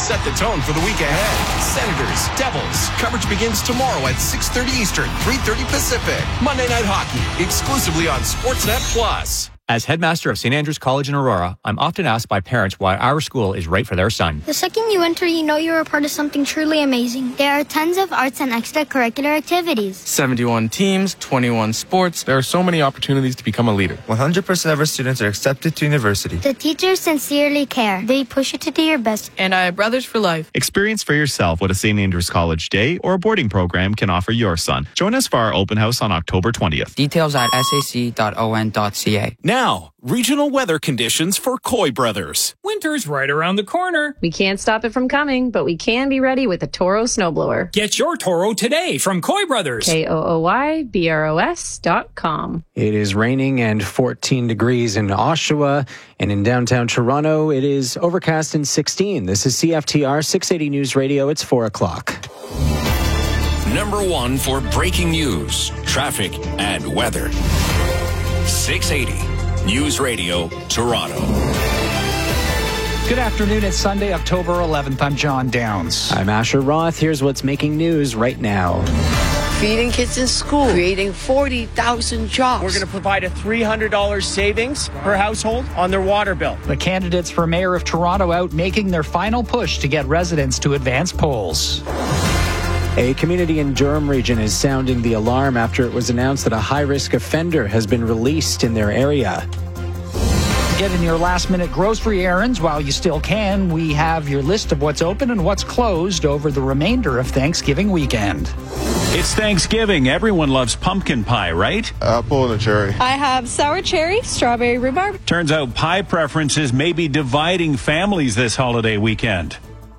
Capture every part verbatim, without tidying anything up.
set the tone for the week ahead. Senators, Devils. Coverage begins tomorrow at six thirty Eastern, three thirty Pacific. Monday Night Hockey, exclusively on Sportsnet Plus. As headmaster of Saint Andrews College in Aurora, I'm often asked by parents why our school is right for their son. The second you enter, you know you're a part of something truly amazing. There are tons of arts and extracurricular activities. seventy-one teams, twenty-one sports. There are so many opportunities to become a leader. one hundred percent of our students are accepted to university. The teachers sincerely care. They push you to do your best. And I have brothers for life. Experience for yourself what a Saint Andrews College day or a boarding program can offer your son. Join us for our open house on October twentieth. Details at s a c dot o n dot c a. Now, regional weather conditions for Coy Brothers. Winter's right around the corner. We can't stop it from coming, but we can be ready with a Toro snowblower. Get your Toro today from Coy Brothers. K O O Y B R O S dot com. It is raining and fourteen degrees in Oshawa, and in downtown Toronto, it is overcast and sixteen. This is C F T R six eighty News Radio. It's four o'clock. Number one for breaking news, traffic, and weather. six eighty News Radio, Toronto. Good afternoon. It's Sunday, October eleventh. I'm John Downs. I'm Asher Roth. Here's what's making news right now. Feeding kids in school, creating forty thousand jobs. We're going to provide a three hundred dollars savings per household on their water bill. The candidates for mayor of Toronto out making their final push to get residents to advance polls. A community in Durham region is sounding the alarm after it was announced that a high-risk offender has been released in their area. Get in your last-minute grocery errands while you still can. We have your list of what's open and what's closed over the remainder of Thanksgiving weekend. It's Thanksgiving. Everyone loves pumpkin pie, right? Apple and a cherry. I have sour cherry, strawberry rhubarb. Turns out pie preferences may be dividing families this holiday weekend.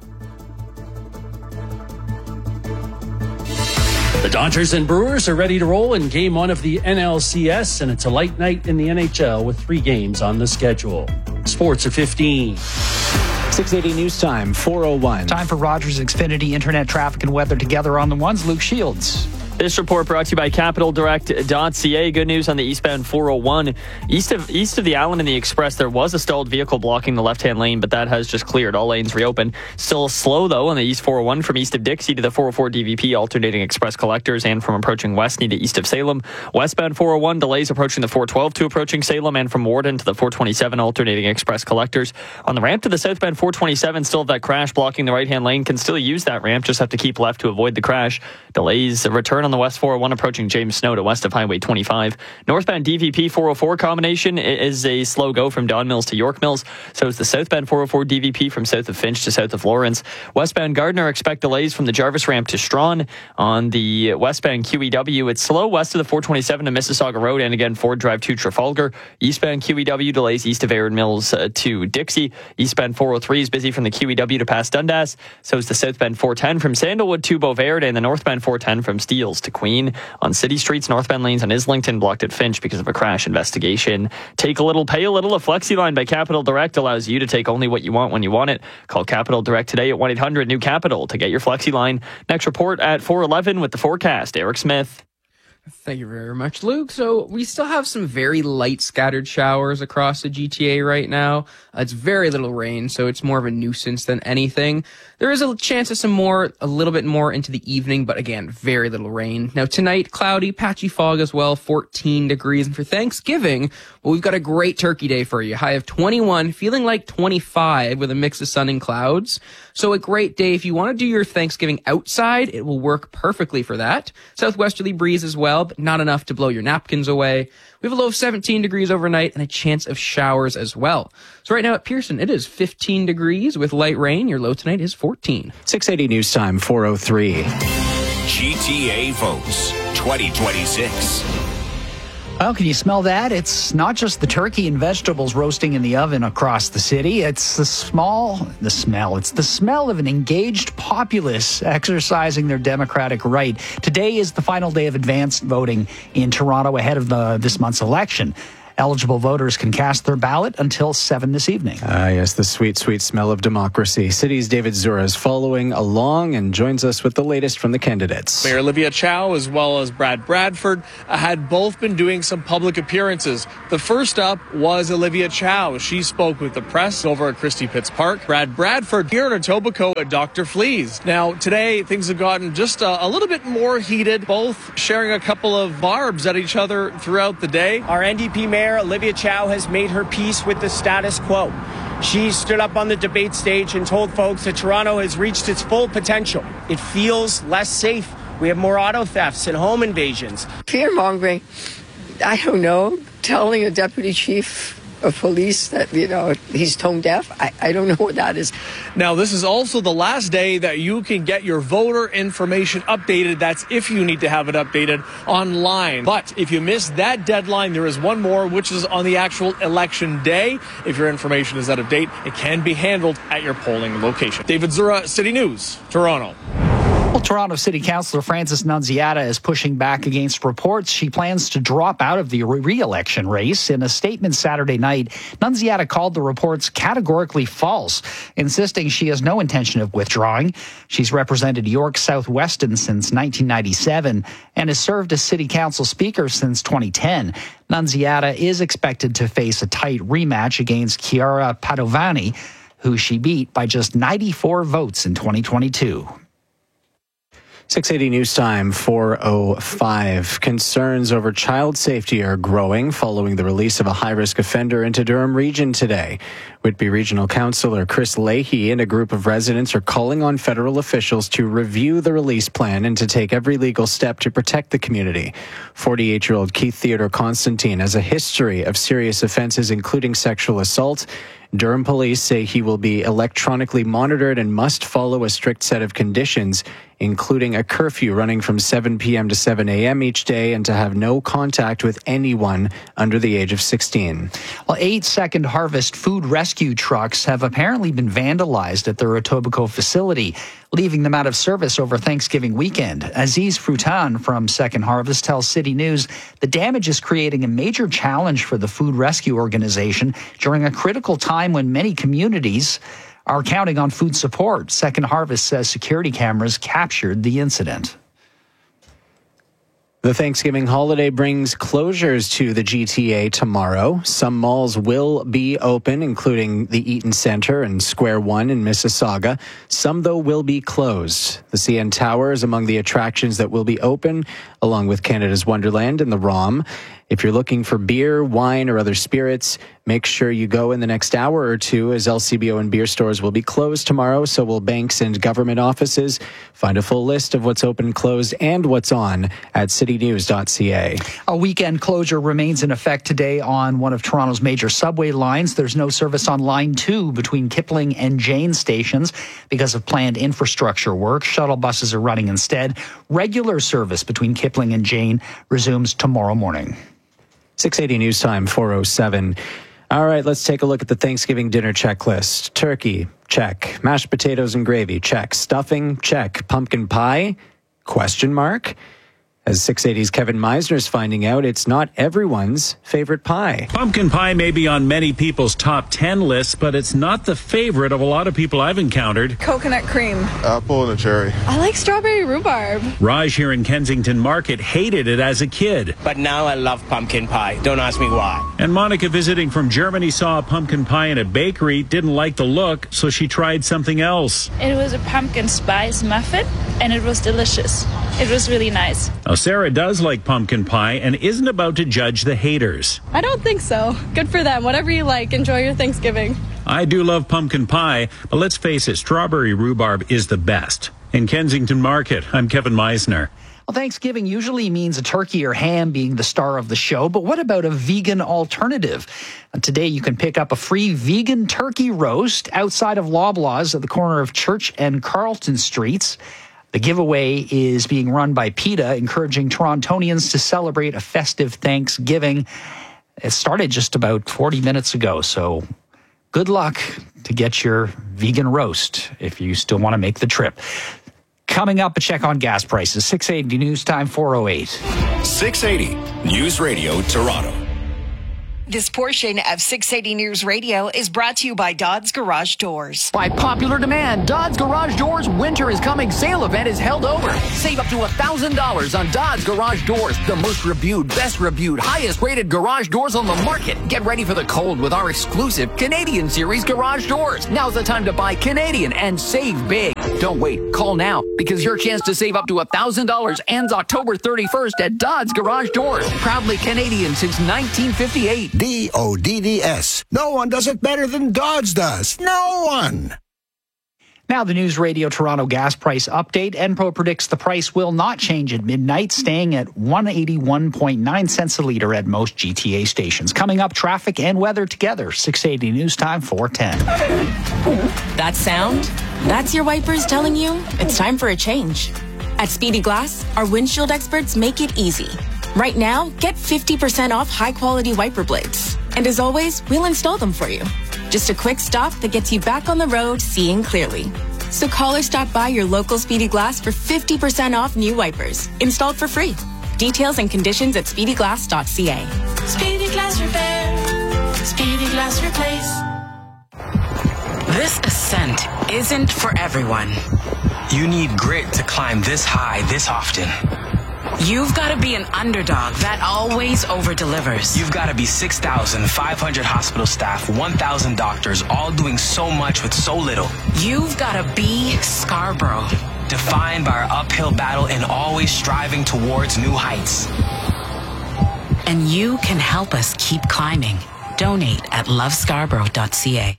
The Dodgers and Brewers are ready to roll in game one of the N L C S, and it's a light night in the N H L with three games on the schedule. Sports at fifteen. six eighty News Time, four oh one. Time for Rogers Xfinity Internet Traffic and Weather together on the ones. Luke Shields. This report brought to you by capital direct dot c a. Good news on the eastbound four oh one. East of east of the Allen and the Express, there was a stalled vehicle blocking the left-hand lane, but that has just cleared. All lanes reopened. Still slow, though, on the east four oh one from east of Dixie to the four oh four D V P, alternating express collectors, and from approaching Westney to east of Salem. Westbound four oh one, delays approaching the four twelve to approaching Salem, and from Warden to the four twenty-seven, alternating express collectors. On the ramp to the southbound four twenty-seven, still have that crash blocking the right-hand lane. Can still use that ramp, just have to keep left to avoid the crash. Delays return on the west four oh one approaching James Snow to west of Highway twenty-five. Northbound D V P four oh four combination is a slow go from Don Mills to York Mills. So is the southbound four oh four D V P from south of Finch to south of Lawrence. Westbound Gardner, expect delays from the Jarvis ramp to Strawn. On the westbound Q E W, it's slow west of the four twenty-seven to Mississauga Road, and again Ford Drive to Trafalgar. Eastbound Q E W delays east of Aaron Mills uh, to Dixie. Eastbound four oh three is busy from the Q E W to past Dundas. So is the southbound four ten from Sandalwood to Beauverde, and the northbound four ten from Steeles to Queen. On city streets, northbound lanes on Islington blocked at Finch because of a crash investigation. Take a little, pay a little. A FlexiLine by Capital Direct allows you to take only what you want when you want it. Call Capital Direct today at one eight hundred new capital to get your FlexiLine. Next report at four eleven with the forecast. Eric Smith. Thank you very much, Luke. So we still have some very light scattered showers across the G T A right now. Uh, it's very little rain, so it's more of a nuisance than anything. There is a chance of some more, a little bit more into the evening, but again, very little rain. Now tonight, cloudy, patchy fog as well, fourteen degrees. And for Thanksgiving, well, we've got a great turkey day for you. High of twenty-one, feeling like twenty-five with a mix of sun and clouds. So a great day. If you want to do your Thanksgiving outside, it will work perfectly for that. Southwesterly breeze as well, but not enough to blow your napkins away. We have a low of seventeen degrees overnight and a chance of showers as well. So right now at Pearson, it is fifteen degrees with light rain. Your low tonight is fourteen. six eighty News Time, four oh three. G T A votes twenty twenty-six. Well, can you smell that? It's not just the turkey and vegetables roasting in the oven across the city. It's the small, the smell. It's the smell of an engaged populace exercising their democratic right. Today is the final day of advanced voting in Toronto ahead of the, this month's election. Eligible voters can cast their ballot until seven this evening. Ah, yes, the sweet, sweet smell of democracy. City's David Zura is following along and joins us with the latest from the candidates. Mayor Olivia Chow as well as Brad Bradford had both been doing some public appearances. The first up was Olivia Chow. She spoke with the press over at Christie Pitts Park. Brad Bradford here in Etobicoke at Doctor Flea's. Now, today things have gotten just a, a little bit more heated, both sharing a couple of barbs at each other throughout the day. Our N D P Mayor Olivia Chow has made her peace with the status quo. She stood up on the debate stage and told folks that Toronto has reached its full potential. It feels less safe. We have more auto thefts and home invasions. Fear-mongering, I don't know, telling a deputy chief of police that, you know, he's tone deaf. I, I don't know what that is. Now, this is also the last day that you can get your voter information updated. That's if you need to have it updated online. But if you miss that deadline, there is one more, which is on the actual election day. If your information is out of date, it can be handled at your polling location. David Zura, City News, Toronto. Well, Toronto City Councillor Frances Nunziata is pushing back against reports she plans to drop out of the re-election race. In a statement Saturday night, Nunziata called the reports categorically false, insisting she has no intention of withdrawing. She's represented York South-Weston since nineteen ninety-seven and has served as City Council Speaker since twenty ten. Nunziata is expected to face a tight rematch against Chiara Padovani, who she beat by just ninety-four votes in twenty twenty-two. six eighty News Time, four oh five. Concerns over child safety are growing following the release of a high-risk offender into Durham Region today. Whitby Regional Councillor Chris Leahy and a group of residents are calling on federal officials to review the release plan and to take every legal step to protect the community. forty-eight-year-old Keith Theodore Constantine has a history of serious offenses, including sexual assault. Durham police say he will be electronically monitored and must follow a strict set of conditions, including a curfew running from seven p.m. to seven a.m. each day and to have no contact with anyone under the age of sixteen. Well, eight Second Harvest food rescue trucks have apparently been vandalized at their Etobicoke facility, leaving them out of service over Thanksgiving weekend. Aziz Frutan from Second Harvest tells City News the damage is creating a major challenge for the food rescue organization during a critical time when many communities are counting on food support. Second Harvest says security cameras captured the incident. The Thanksgiving holiday brings closures to the G T A tomorrow. Some malls will be open, including the Eaton Centre and Square One in Mississauga. Some, though, will be closed. The C N Tower is among the attractions that will be open, along with Canada's Wonderland and the ROM. If you're looking for beer, wine, or other spirits, make sure you go in the next hour or two, as L C B O and beer stores will be closed tomorrow. So will banks and government offices. Find a full list of what's open, closed, and what's on at city news dot c a. A weekend closure remains in effect today on one of Toronto's major subway lines. There's no service on Line two between Kipling and Jane stations because of planned infrastructure work. Shuttle buses are running instead. Regular service between Kipling and Jane resumes tomorrow morning. six eighty News Time, four oh seven. All right, let's take a look at the Thanksgiving dinner checklist. Turkey, check. Mashed potatoes and gravy, check. Stuffing, check. Pumpkin pie, question mark. As six eighty's Kevin Meisner is finding out, it's not everyone's favorite pie. Pumpkin pie may be on many people's top ten lists, but it's not the favorite of a lot of people I've encountered. Coconut cream. Apple and a cherry. I like strawberry rhubarb. Raj here in Kensington Market hated it as a kid. But now I love pumpkin pie. Don't ask me why. And Monica, visiting from Germany, saw a pumpkin pie in a bakery, didn't like the look, so she tried something else. It was a pumpkin spice muffin, and it was delicious. It was really nice. Now, Sarah does like pumpkin pie and isn't about to judge the haters. I don't think so. Good for them. Whatever you like, enjoy your Thanksgiving. I do love pumpkin pie, but let's face it, strawberry rhubarb is the best. In Kensington Market, I'm Kevin Meisner. Well, Thanksgiving usually means a turkey or ham being the star of the show, but what about a vegan alternative? And today you can pick up a free vegan turkey roast outside of Loblaws at the corner of Church and Carlton Streets. The giveaway is being run by PETA, encouraging Torontonians to celebrate a festive Thanksgiving. It started just about forty minutes ago, so good luck to get your vegan roast if you still want to make the trip. Coming up, a check on gas prices. six eighty News Time, four oh eight. six eighty News Radio Toronto. This portion of six eighty News Radio is brought to you by Dodds Garage Doors. By popular demand, Dodds Garage Doors Winter is Coming sale event is held over. Save up to one thousand dollars on Dodds Garage Doors, the most reviewed, best reviewed, highest rated garage doors on the market. Get ready for the cold with our exclusive Canadian Series garage doors. Now's the time to buy Canadian and save big. Don't wait. Call now because your chance to save up to one thousand dollars ends October thirty-first at Dodds Garage Doors. Proudly Canadian since nineteen fifty-eight. D O D D S. No one does it better than Dodge does. No one. Now the News Radio Toronto gas price update. Enpro predicts the price will not change at midnight, staying at one hundred eighty-one point nine cents a litre at most G T A stations. Coming up, traffic and weather together. six eighty News Time, four ten. That sound? That's your wipers telling you it's time for a change. At Speedy Glass, our windshield experts make it easy. Right now, get fifty percent off high-quality wiper blades. And as always, we'll install them for you. Just a quick stop that gets you back on the road seeing clearly. So call or stop by your local Speedy Glass for fifty percent off new wipers, installed for free. Details and conditions at speedy glass dot c a. Speedy Glass Repair. Speedy Glass Replace. This ascent isn't for everyone. You need grit to climb this high this often. You've got to be an underdog that always over-delivers. You've got to be six thousand five hundred hospital staff, one thousand doctors, all doing so much with so little. You've got to be Scarborough. Defined by our uphill battle and always striving towards new heights. And you can help us keep climbing. Donate at love scarborough dot c a.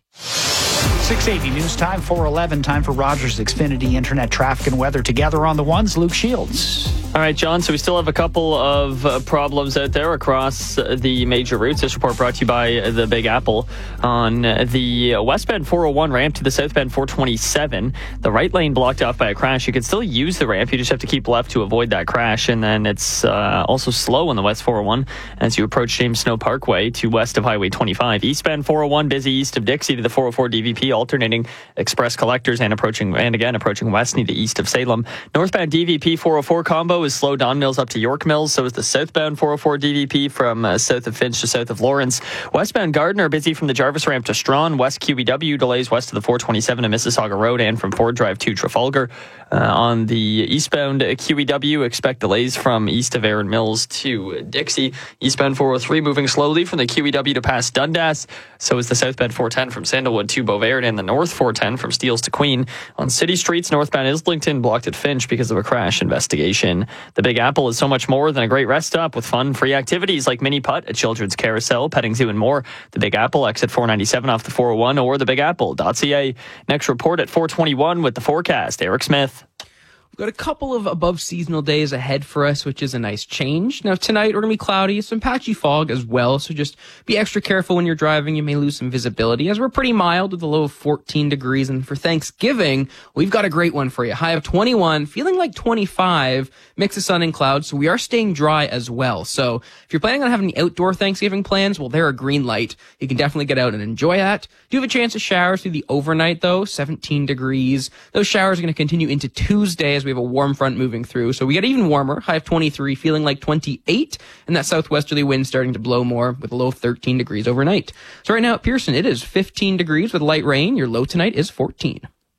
six eighty News Time, four eleven. Time for Rogers Xfinity Internet traffic and weather together on the ones. Luke Shields. All right, John, so we still have a couple of uh, problems out there across uh, the major routes. This report brought to you by uh, the Big Apple. On uh, the westbound four oh one ramp to the southbound four twenty-seven, the right lane blocked off by a crash. You can still use the ramp. You just have to keep left to avoid that crash. And then it's uh, also slow on the west four oh one as you approach James Snow Parkway to west of Highway twenty-five. Eastbound four oh one busy east of Dixie to the four oh four D V P, alternating express collectors and approaching and again approaching west near the east of Salem. Northbound D V P four oh four combo is slow Don Mills up to York Mills. So is the southbound four oh four D V P from uh, south of Finch to south of Lawrence. Westbound Gardner busy from the Jarvis ramp to Strawn. West Q E W delays west of the four twenty-seven to Mississauga Road and from Ford Drive to Trafalgar. Uh, on the eastbound Q E W, expect delays from east of Erin Mills to Dixie. Eastbound four oh three moving slowly from the Q E W to past Dundas. So is the southbound four ten from Sandalwood to Beauvais and the north four ten from Steeles to Queen. On city streets, northbound Islington blocked at Finch because of a crash investigation. The Big Apple is so much more than a great rest stop with fun, free activities like mini putt, a children's carousel, petting zoo, and more. The Big Apple, exit four ninety-seven off the four oh one or the big apple dot c a. Next report at four twenty-one with the forecast. Eric Smith. We've got a couple of above seasonal days ahead for us, which is a nice change. Now, tonight, we're going to be cloudy, some patchy fog as well, so just be extra careful when you're driving. You may lose some visibility, as we're pretty mild with a low of fourteen degrees. And for Thanksgiving, we've got a great one for you. High of twenty-one, feeling like twenty-five, mix of sun and clouds, so we are staying dry as well. So if you're planning on having the outdoor Thanksgiving plans, well, they're a green light. You can definitely get out and enjoy that. Do have a chance of showers through the overnight, though, seventeen degrees. Those showers are going to continue into Tuesday as we have a warm front moving through. So we get even warmer, high of twenty-three, feeling like twenty-eight, and that southwesterly wind starting to blow more with a low of thirteen degrees overnight. So right now at Pearson, it is fifteen degrees with light rain. Your low tonight is fourteen.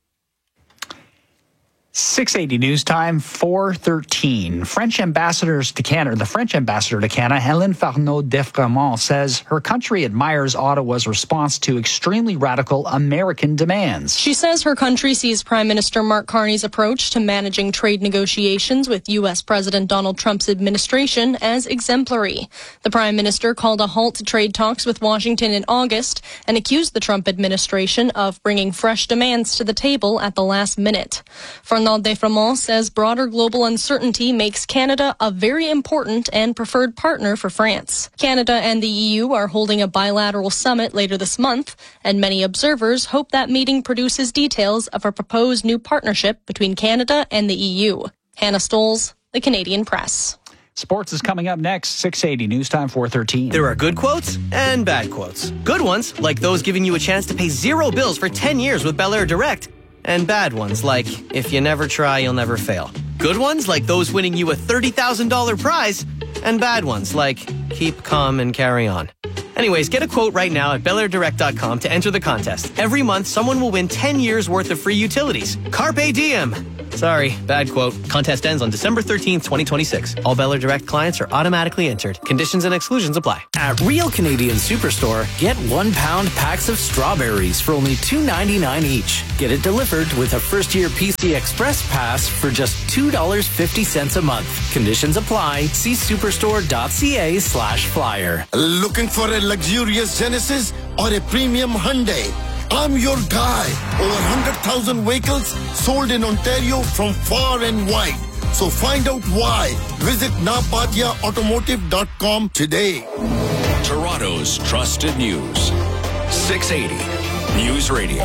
six eighty News Time, four thirteen. French ambassadors to Canada, the French ambassador to Canada, Hélène Farneau-Defremont, says her country admires Ottawa's response to extremely radical American demands. She says her country sees Prime Minister Mark Carney's approach to managing trade negotiations with U S President Donald Trump's administration as exemplary. The Prime Minister called a halt to trade talks with Washington in August and accused the Trump administration of bringing fresh demands to the table at the last minute. Farneau-Defremont says broader global uncertainty makes Canada a very important and preferred partner for France. Canada and the E U are holding a bilateral summit later this month, and many observers hope that meeting produces details of a proposed new partnership between Canada and the E U. Hannah Stoles, The Canadian Press. Sports is coming up next. six eighty News Time, four thirteen. There are good quotes and bad quotes. Good ones, like those giving you a chance to pay zero bills for ten years with Bel Air Direct. And bad ones, like, if you never try, you'll never fail. Good ones, like those winning you a thirty thousand dollars prize. And bad ones, like, keep calm and carry on. Anyways, get a quote right now at bel air direct dot com to enter the contest. Every month, someone will win ten years worth of free utilities. Carpe diem. Sorry, bad quote. Contest ends on December thirteenth, twenty twenty-six. All Bel Air Direct clients are automatically entered. Conditions and exclusions apply. At Real Canadian Superstore, get one pound packs of strawberries for only two ninety-nine each. Get it delivered with a first year P C Express pass for just two dollars and fifty cents a month. Conditions apply. See superstore.ca slash flyer. Looking for a luxurious Genesis or a premium Hyundai? I'm your guy. Over one hundred thousand vehicles sold in Ontario from far and wide. So find out why. Visit napatia automotive dot com today. Toronto's trusted news. six eighty News Radio.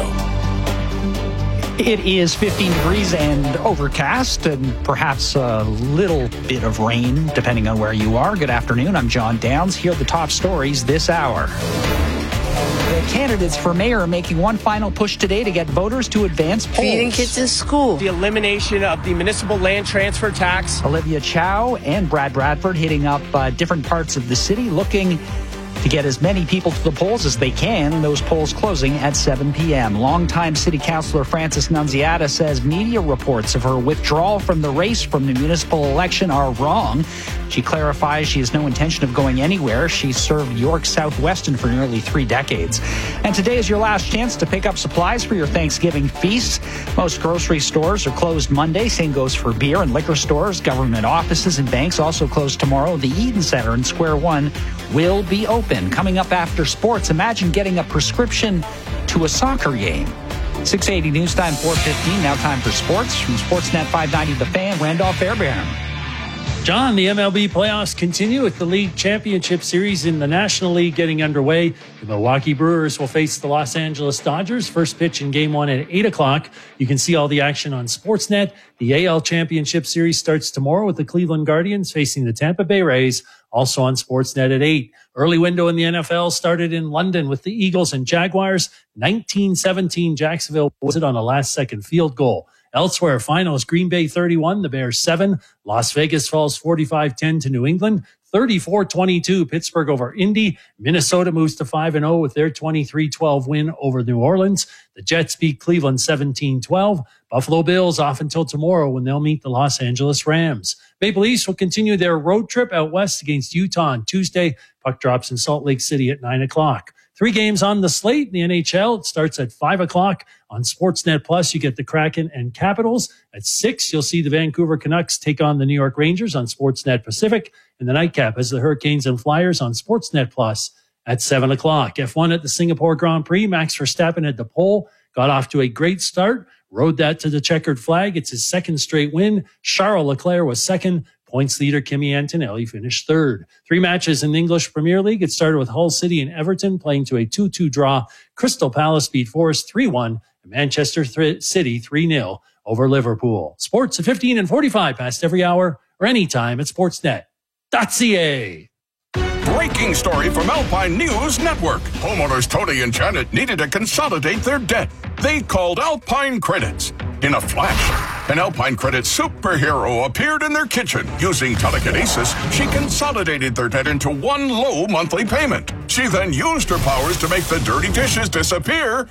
It is fifteen degrees and overcast and perhaps a little bit of rain depending on where you are. Good afternoon. I'm John Downs. Here are the top stories this hour. The candidates for mayor are making one final push today to get voters to advance polls. Feeding kids in school. The elimination of the municipal land transfer tax. Olivia Chow and Brad Bradford hitting up uh, different parts of the city, looking to get as many people to the polls as they can. Those polls closing at seven p.m. Longtime City Councilor Frances Nunziata says media reports of her withdrawal from the race from the municipal election are wrong. She clarifies she has no intention of going anywhere. She served York Southwestern for nearly three decades. And today is your last chance to pick up supplies for your Thanksgiving feast. Most grocery stores are closed Monday. Same goes for beer and liquor stores. Government offices and banks also closed tomorrow. The Eden Center in Square One will be open. Coming up after sports, imagine getting a prescription to a soccer game. six eighty News Time, four fifteen. Now time for sports. From Sportsnet five ninety The Fan, Randolph Fairbairn. John, the M L B playoffs continue with the League Championship Series in the National League getting underway. The Milwaukee Brewers will face the Los Angeles Dodgers. First pitch in game one at eight o'clock. You can see all the action on Sportsnet. The A L Championship Series starts tomorrow with the Cleveland Guardians facing the Tampa Bay Rays, also on Sportsnet at eight. Early window in the N F L started in London with the Eagles and Jaguars. nineteen seventeen Jacksonville was it on a last-second field goal. Elsewhere, finals, Green Bay thirty-one, the Bears seven. Las Vegas falls forty-five ten to New England. thirty-four twenty-two, Pittsburgh over Indy. Minnesota moves to five and oh with their twenty-three twelve win over New Orleans. The Jets beat Cleveland seventeen twelve. Buffalo Bills off until tomorrow when they'll meet the Los Angeles Rams. Maple Leafs will continue their road trip out west against Utah on Tuesday. Puck drops in Salt Lake City at nine o'clock. Three games on the slate in the N H L. It starts at five o'clock on Sportsnet Plus. You get the Kraken and Capitals. At six, you'll see the Vancouver Canucks take on the New York Rangers on Sportsnet Pacific. And the nightcap is the Hurricanes and Flyers on Sportsnet Plus at seven o'clock. F one at the Singapore Grand Prix. Max Verstappen at the pole. Got off to a great start. Rode that to the checkered flag. It's his second straight win. Charles Leclerc was second. Points leader Kimi Antonelli finished third. Three matches in the English Premier League. It started with Hull City and Everton playing to a two two draw. Crystal Palace beat Forest three one. And Manchester th- City three nil over Liverpool. Sports at fifteen and forty-five past every hour or anytime at sportsnet dot c a. Breaking story from Alpine News Network. Homeowners Tony and Janet needed to consolidate their debt. They called Alpine Credits. In a flash, an Alpine Credits superhero appeared in their kitchen. Using telekinesis, she consolidated their debt into one low monthly payment. She then used her powers to make the dirty dishes disappear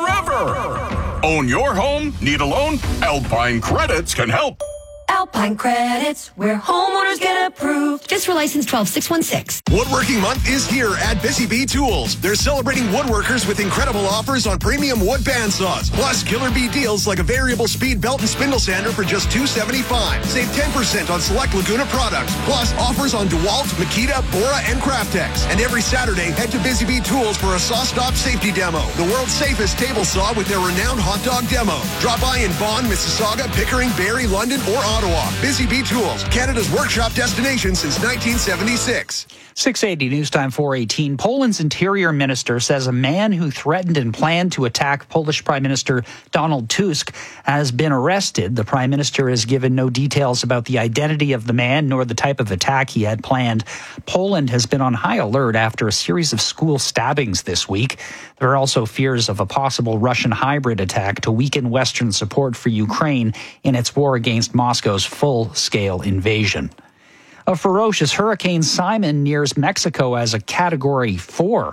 forever. Own your home? Need a loan? Alpine Credits can help. Alpine Credits, where homeowners get approved. Just for license twelve six one six. Woodworking Month is here at Busy Bee Tools. They're celebrating woodworkers with incredible offers on premium wood bandsaws, plus killer bee deals like a variable speed belt and spindle sander for just two seventy-five. Save ten percent on select Laguna products, plus offers on DeWalt, Makita, Bora, and Craftex. And every Saturday, head to Busy Bee Tools for a saw stop safety demo, the world's safest table saw with their renowned hot dog demo. Drop by in Vaughan, Mississauga, Pickering, Barrie, London, or Ottawa. Busy Bee Tools, Canada's workshop destination since nineteen seventy-six. six eighty News Time, four eighteen. Poland's interior minister says a man who threatened and planned to attack Polish Prime Minister Donald Tusk has been arrested. The Prime Minister has given no details about the identity of the man nor the type of attack he had planned. Poland has been on high alert after a series of school stabbings this week. There are also fears of a possible Russian hybrid attack to weaken Western support for Ukraine in its war against Moscow's full-scale invasion. A ferocious Hurricane Simon nears Mexico as a Category four.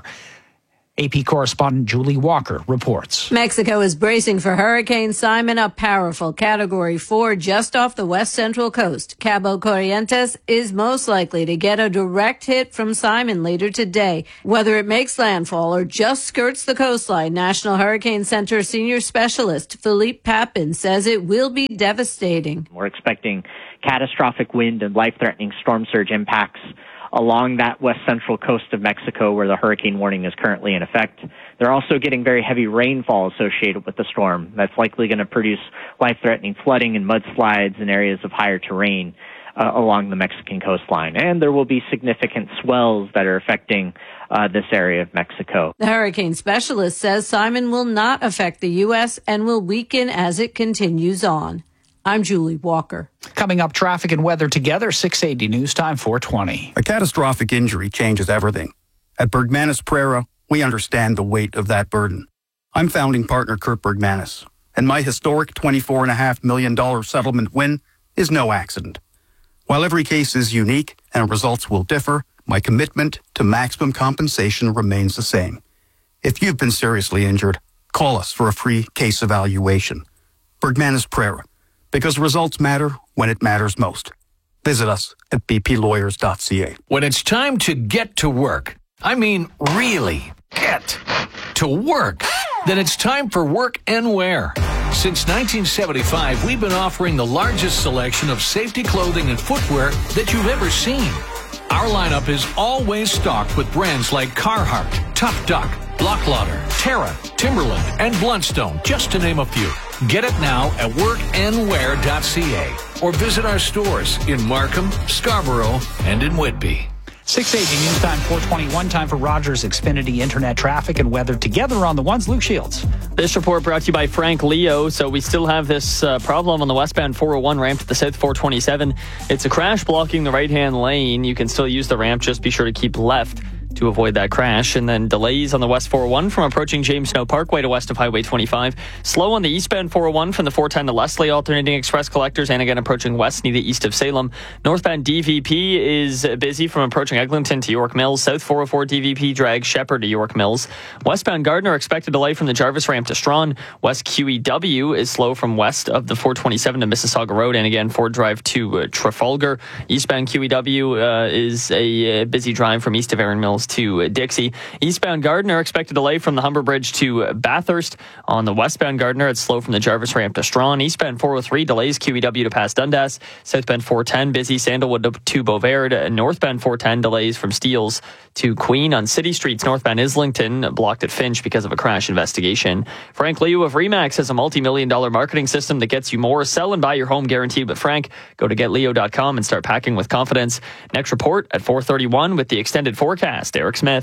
A P correspondent Julie Walker reports. Mexico is bracing for Hurricane Simon, a powerful Category four just off the west central coast. Cabo Corrientes is most likely to get a direct hit from Simon later today. Whether it makes landfall or just skirts the coastline, National Hurricane Center senior specialist Philippe Papin says it will be devastating. We're expecting catastrophic wind and life-threatening storm surge impacts along that west central coast of Mexico where the hurricane warning is currently in effect. They're also getting very heavy rainfall associated with the storm. That's likely going to produce life-threatening flooding and mudslides in areas of higher terrain uh, along the Mexican coastline. And there will be significant swells that are affecting uh, this area of Mexico. The hurricane specialist says Simon will not affect the U S and will weaken as it continues on. I'm Julie Walker. Coming up, traffic and weather together, six eighty News Time, four twenty. A catastrophic injury changes everything. At Bergmanis Prera, we understand the weight of that burden. I'm founding partner Kurt Bergmanis, and my historic twenty-four point five million dollars settlement win is no accident. While every case is unique and results will differ, my commitment to maximum compensation remains the same. If you've been seriously injured, call us for a free case evaluation. Bergmanis Prera. Because results matter when it matters most. Visit us at b p lawyers dot c a. When it's time to get to work, I mean really get to work, then it's time for Work and Wear. Since nineteen seventy-five, we've been offering the largest selection of safety clothing and footwear that you've ever seen. Our lineup is always stocked with brands like Carhartt, Tough Duck, Blocklauder, Terra, Timberland, and Bluntstone, just to name a few. Get it now at work and wear dot c a or visit our stores in Markham, Scarborough, and in Whitby. six eighty News Time, four twenty-one. Time for Rogers Xfinity Internet traffic and weather together on the ones. Luke Shields. This report brought to you by Frank Leo. So we still have this uh, problem on the westbound four oh one ramp to the south four twenty-seven. It's a crash blocking the right-hand lane. You can still use the ramp. Just be sure to keep left to avoid that crash. And then delays on the west four oh one from approaching James Snow Parkway to west of Highway twenty-five. Slow on the eastbound four oh one from the four ten to Leslie alternating express collectors, and again approaching west near the east of Salem. Northbound D V P is busy from approaching Eglinton to York Mills. South four oh four D V P drags Shepherd to York Mills. Westbound Gardner expected delay from the Jarvis ramp to Strawn. West Q E W is slow from west of the four twenty-seven to Mississauga Road, and again Ford Drive to uh, Trafalgar. Eastbound Q E W uh, is a uh, busy drive from east of Erin Mills to uh, Dixie. Eastbound Gardner expected delay from the Humber Bridge to Bathurst. On the westbound Gardner, it's slow from the Jarvis ramp to Strawn. Eastbound four oh three delays Q E W to past Dundas. Southbound four ten busy Sandalwood to, to Beauvard. Northbound four ten delays from Steeles to Queen. On city streets, northbound Islington blocked at Finch because of a crash investigation. Frank Liu of Remax has a multi-million dollar marketing system that gets you more. Sell and buy your home guaranteed with Frank. Go to get leo dot com and start packing with confidence. Next report at four thirty-one with the extended forecast. Eric Smith.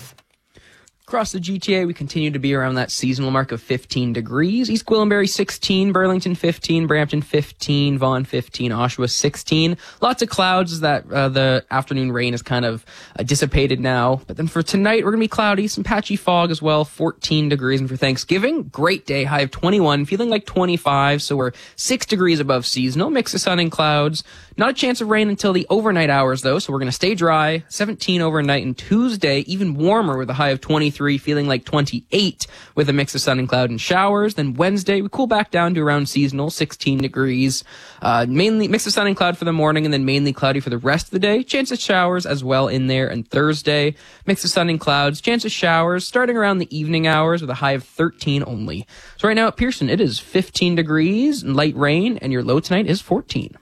Across the G T A, we continue to be around that seasonal mark of fifteen degrees. East Gwillimbury sixteen, Burlington fifteen, Brampton fifteen, Vaughan fifteen, Oshawa sixteen. Lots of clouds as that uh, the afternoon rain is kind of uh, dissipated now. But then for tonight, we're going to be cloudy, some patchy fog as well, fourteen degrees. And for Thanksgiving, great day, high of twenty-one, feeling like twenty-five. So we're six degrees above seasonal, mix of sun and clouds. Not a chance of rain until the overnight hours, though, so we're going to stay dry. seventeen overnight, and Tuesday, even warmer with a high of twenty-three, feeling like twenty-eight with a mix of sun and cloud and showers. Then Wednesday, we cool back down to around seasonal, sixteen degrees. Uh, mainly mix of sun and cloud for the morning, and then mainly cloudy for the rest of the day. Chance of showers as well in there. And Thursday, mix of sun and clouds, chance of showers starting around the evening hours with a high of thirteen only. So right now at Pearson, it is fifteen degrees and light rain, and your low tonight is fourteen.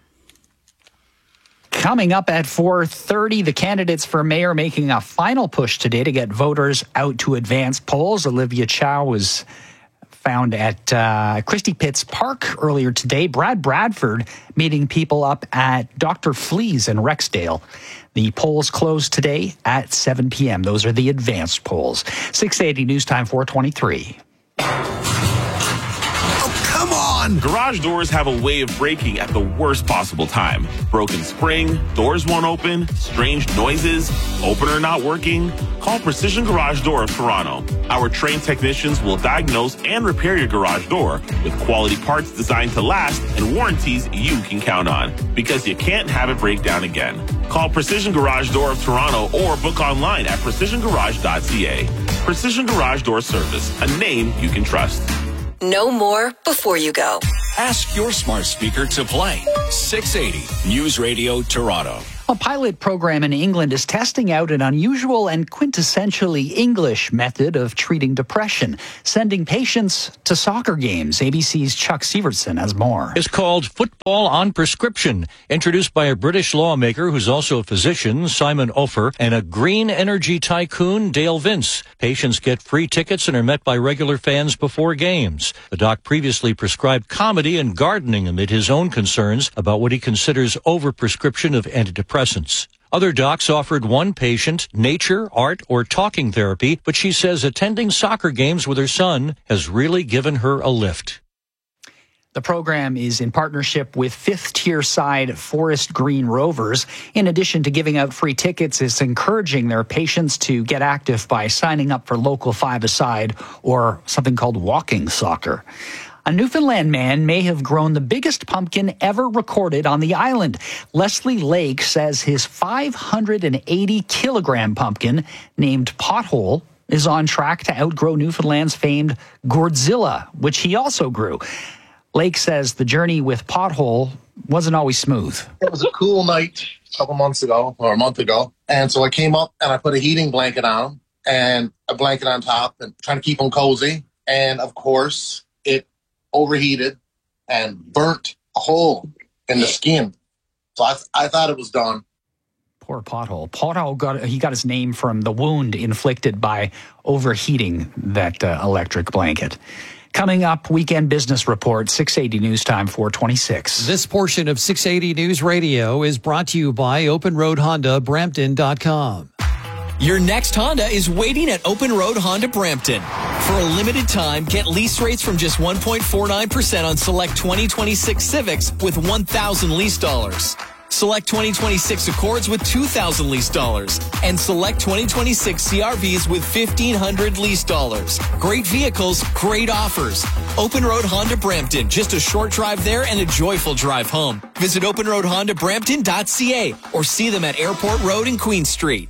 Coming up at four thirty, the candidates for mayor making a final push today to get voters out to advance polls. Olivia Chow was found at uh, Christie Pitts Park earlier today. Brad Bradford meeting people up at Doctor Flea's in Rexdale. The polls close today at seven p.m. Those are the advanced polls. six eighty News Time, four twenty-three. Oh, come on! on! Garage doors have a way of breaking at the worst possible time. Broken spring, doors won't open, strange noises, opener not working. Call Precision Garage Door of Toronto. Our trained technicians will diagnose and repair your garage door with quality parts designed to last and warranties you can count on, because you can't have it break down again. Call Precision Garage Door of Toronto or book online at precision garage dot c a. Precision Garage Door Service, a name you can trust. Know more before you go. Ask your smart speaker to play. six eighty News Radio Toronto. A pilot program in England is testing out an unusual and quintessentially English method of treating depression, sending patients to soccer games. A B C's Chuck Severson has more. It's called Football on Prescription, introduced by a British lawmaker who's also a physician, Simon Ofer, and a green energy tycoon, Dale Vince. Patients get free tickets and are met by regular fans before games. The doc previously prescribed comedy and gardening amid his own concerns about what he considers overprescription of antidepressants. Other docs offered one patient nature, art, or talking therapy, but she says attending soccer games with her son has really given her a lift. The program is in partnership with fifth-tier side Forest Green Rovers. In addition to giving out free tickets, it's encouraging their patients to get active by signing up for local five-a-side or something called walking soccer. A Newfoundland man may have grown the biggest pumpkin ever recorded on the island. Leslie Lake says his five hundred eighty kilogram pumpkin, named Pothole, is on track to outgrow Newfoundland's famed Gourdzilla, which he also grew. Lake says the journey with Pothole wasn't always smooth. It was a cool night a couple months ago, or a month ago, and so I came up and I put a heating blanket on him and a blanket on top and trying to keep him cozy. And, of course, it overheated and burnt a hole in the skin. So I, I thought it was done. Poor Pothole. Pothole got he got his name from the wound inflicted by overheating that uh, electric blanket. Coming up, Weekend Business Report, six eighty News Time, four twenty-six. This portion of six eighty News Radio is brought to you by Open Road Honda Brampton dot com. Your next Honda is waiting at Open Road Honda Brampton. For a limited time, get lease rates from just one point four nine percent on select twenty twenty-six Civics with one thousand lease dollars. Select twenty twenty-six Accords with two thousand lease dollars. And select twenty twenty-six C R Vs with fifteen hundred lease dollars. Great vehicles, great offers. Open Road Honda Brampton. Just a short drive there and a joyful drive home. Visit open road honda brampton dot c a or see them at Airport Road and Queen Street.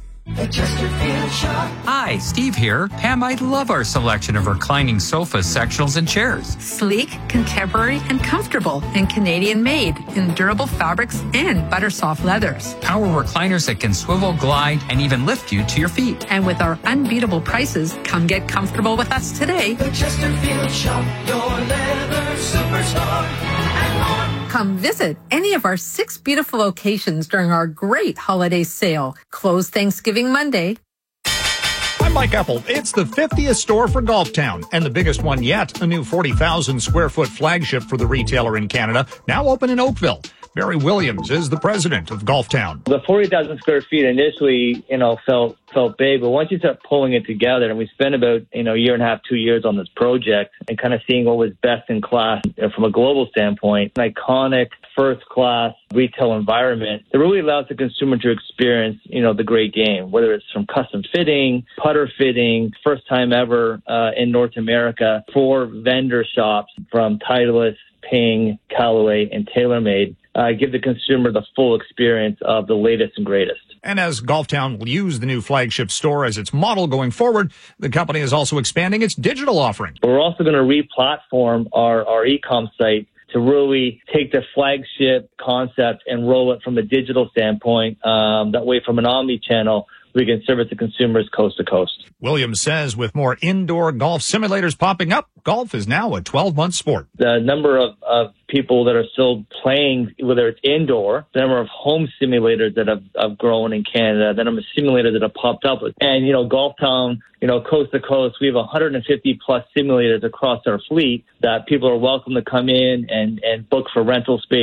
Hi, Steve here. Pam might love our selection of reclining sofas, sectionals, and chairs. Sleek, contemporary, and comfortable, and Canadian made in durable fabrics and butter soft leathers. Power recliners that can swivel, glide, and even lift you to your feet. And with our unbeatable prices, come get comfortable with us today. The Chesterfield Shop, your leather superstore, and more. Come visit any of our six beautiful locations during our great holiday sale. Closed Thanksgiving Monday. I'm Mike Epple. It's the fiftieth store for Golf Town, and the biggest one yet, a new forty thousand square foot flagship for the retailer in Canada, now open in Oakville. Barry Williams is the president of Golf Town. The forty thousand square feet initially, you know, felt felt big, but once you start pulling it together, and we spent about, you know, a year and a half, two years on this project and kind of seeing what was best in class you know, from a global standpoint, an iconic first class retail environment that really allows the consumer to experience, you know, the great game, whether it's from custom fitting, putter fitting, first time ever uh, in North America, four vendor shops from Titleist, Ping, Callaway, and TaylorMade. Uh, give the consumer the full experience of the latest and greatest. And as Golf Town will use the new flagship store as its model going forward, the company is also expanding its digital offering. We're also going to re-platform our, our e-com site to really take the flagship concept and roll it from a digital standpoint. Um, that way, from an omni-channel, we can service the consumers coast to coast. Williams says with more indoor golf simulators popping up, golf is now a twelve-month sport. The number of, of people that are still playing, whether it's indoor, the number of home simulators that have, have grown in Canada, the number of simulators that have popped up. And, you know, Golf Town, you know, coast to coast, we have one hundred fifty plus simulators across our fleet that people are welcome to come in and, and book for rental space.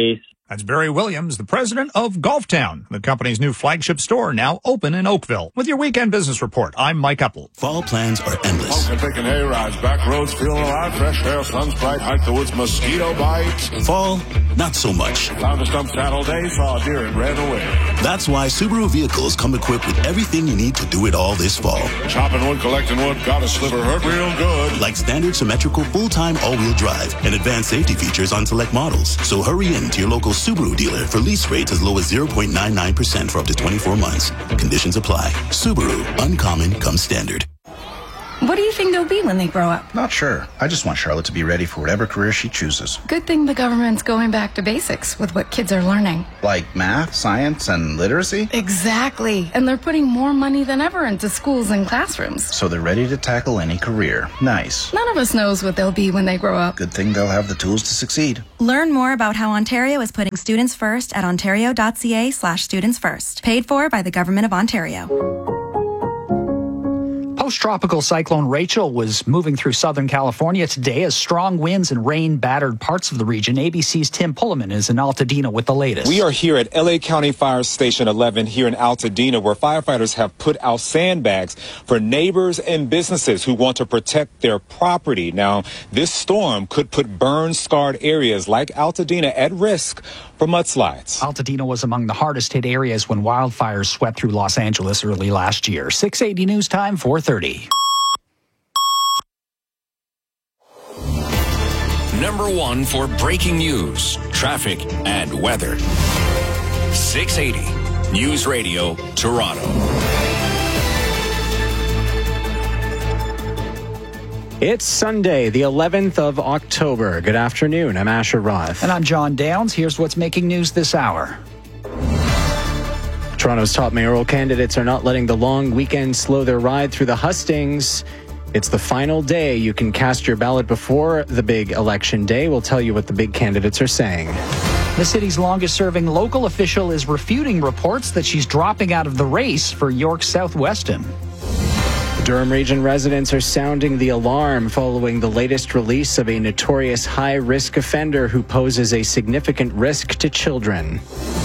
That's Barry Williams, the president of Golftown, the company's new flagship store now open in Oakville. With your weekend business report, I'm Mike Eppel. Fall plans are endless. Folks are taking hay rides, back roads, feeling alive, fresh air, sun's bright, hike the woods, mosquito bites. Fall, not so much. Found a stump saddle day, saw a deer and ran away. That's why Subaru vehicles come equipped with everything you need to do it all this fall. Chopping wood, collecting wood, got a sliver, hurt real good. Like standard symmetrical full-time all-wheel drive and advanced safety features on select models. So hurry in to your local Subaru dealer for lease rates as low as zero point nine nine percent for up to twenty-four months. Conditions apply. Subaru, uncommon comes standard. What do you think they'll be when they grow up? Not sure. I just want Charlotte to be ready for whatever career she chooses. Good thing the government's going back to basics with what kids are learning. Like math, science, and literacy? Exactly. And they're putting more money than ever into schools and classrooms. So they're ready to tackle any career. Nice. None of us knows what they'll be when they grow up. Good thing they'll have the tools to succeed. Learn more about how Ontario is putting students first at ontario.ca slash students first. Paid for by the Government of Ontario. Post-tropical cyclone Rachel was moving through Southern California today as strong winds and rain battered parts of the region. A B C's Tim Pullman is in Altadena with the latest. We are here at L A County Fire Station eleven here in Altadena, where firefighters have put out sandbags for neighbors and businesses who want to protect their property. Now, this storm could put burn-scarred areas like Altadena at risk for mudslides. Altadena was among the hardest hit areas when wildfires swept through Los Angeles early last year. six eighty News Time, four thirty. Number one for breaking news, traffic, and weather. six eighty News Radio, Toronto. It's Sunday, the eleventh of October. Good afternoon. I'm Asher Roth. And I'm John Downs. Here's what's making news this hour. Toronto's top mayoral candidates are not letting the long weekend slow their ride through the hustings. It's the final day. You can cast your ballot before the big election day. We'll tell you what the big candidates are saying. The city's longest-serving local official is refuting reports that she's dropping out of the race for York South-Weston. Durham Region residents are sounding the alarm following the latest release of a notorious high-risk offender who poses a significant risk to children.